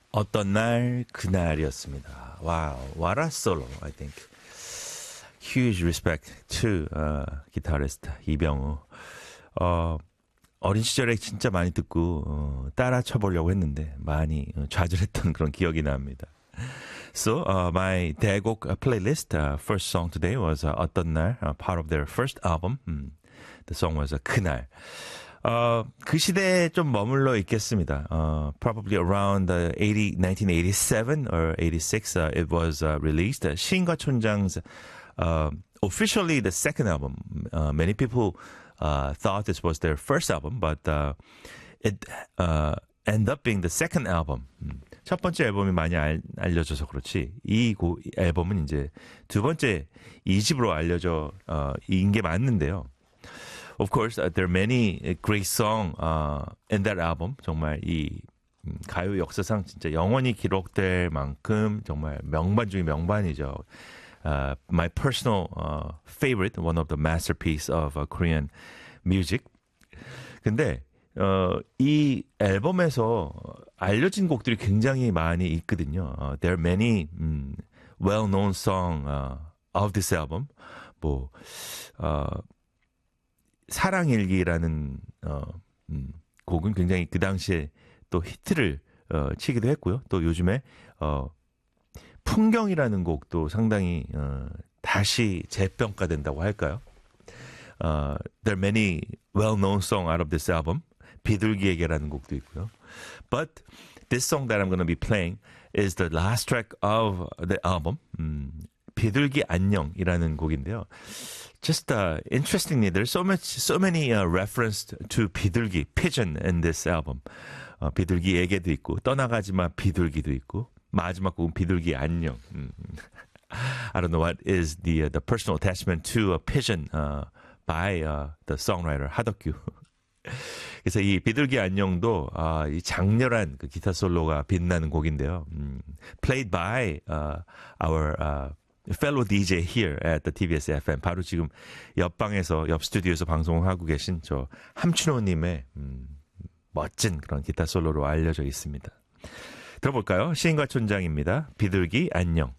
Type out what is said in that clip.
어떤 날 그날이었습니다. Wow, what a solo, I think. Huge respect to guitarist 이병우. 어린 시절에 진짜 많이 듣고 따라 쳐보려고 했는데 많이 좌절했던 그런 기억이 납니다. So my 대곡 playlist first song today was 어떤 날, part of their first album. The song was 그날. 그 시대에 좀 머물러 있겠습니다. Probably around 1987 or 86, it was released. 시인과 촌장's officially the second album. Many people thought this was their first album, but it ended up being the second album. 첫 번째 앨범이 많이 알려져서 그렇지 이 앨범은 이제 두 번째 2집으로 알려져 인 게 맞는데요. Of course, there are many great songs in that album. 정말 이 가요 역사상 진짜 영원히 기록될 만큼 정말 명반 중에 명반이죠. My personal favorite, one of the masterpiece of Korean music. 근데 이 앨범에서 알려진 곡들이 굉장히 많이 있거든요. There are many well-known songs of this album. 뭐 사랑일기라는 곡은 굉장히 그 당시에 또 히트를 치기도 했고요. 또 요즘에 풍경이라는 곡도 상당히 다시 재평가된다고 할까요? There are many well-known songs out of this album. 비둘기에게라는 곡도 있고요. But this song that I'm going to be playing is the last track of the album. 비둘기 안녕이라는 곡인데요. Just interestingly, there's so many references to 비둘기, pigeon in this album. 비둘기에게도 있고 떠나가지마 비둘기도 있고 마지막 곡은 비둘기 안녕. I don't know what is the personal attachment to a pigeon by the songwriter 하덕규. 그래서 이 비둘기 안녕도 이 장렬한 그 기타 솔로가 빛나는 곡인데요. Played by our fellow DJ here at the TBS FM. 바로 지금 옆방에서 옆 스튜디오에서 방송을 하고 계신 저 함춘호님의 멋진 그런 기타 솔로로 알려져 있습니다. 들어볼까요? 시인과 촌장입니다. 비둘기 안녕.